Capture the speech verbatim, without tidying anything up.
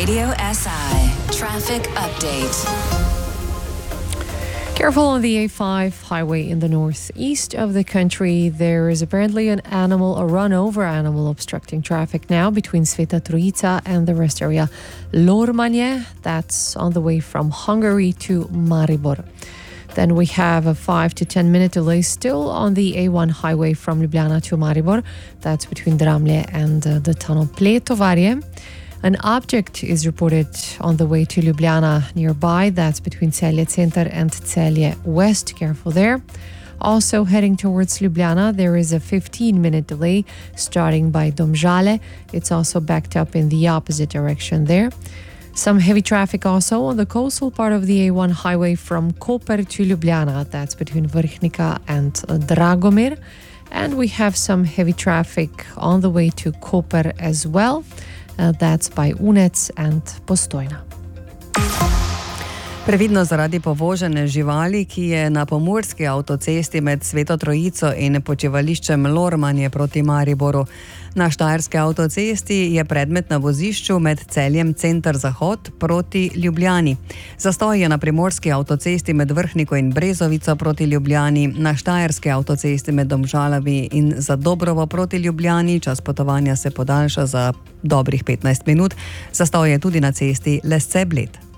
Radio S I traffic update. Careful on the A five highway in the northeast of the country. There is apparently an animal, a run-over animal obstructing traffic now between Sveta Trojica and the rest area Lormanje. That's on the way from Hungary to Maribor. Then we have a five to ten minute delay still on the A one highway from Ljubljana to Maribor. That's between Dramlje and uh, the tunnel Pletovarje. An object is reported on the way to Ljubljana nearby. That's between Celje Center and Celje West. Careful there. Also heading towards Ljubljana, there is a fifteen minute delay starting by Domžale. It's also backed up in the opposite direction there. Some heavy traffic also on the coastal part of the A one highway from Koper to Ljubljana. That's between Vrhnika and Dragomir. And we have some heavy traffic on the way to Koper as well. Uh, that's by Unec and Postojna. Previdno zaradi povožene živali, ki je na pomurski avtocesti med Sveto Trojico in počivališčem Lormanje proti Mariboru. Na štajerski avtocesti je predmet na vozišču med Celjem Center Zahod proti Ljubljani. Zastoj je na primorski avtocesti med Vrhniko in Brezovico proti Ljubljani, na štajerski avtocesti med Domžalami in Zadobrovo proti Ljubljani. Čas potovanja se podaljša za dobrih petnajst minut. Zastoj je tudi na cesti Lesce-Bled.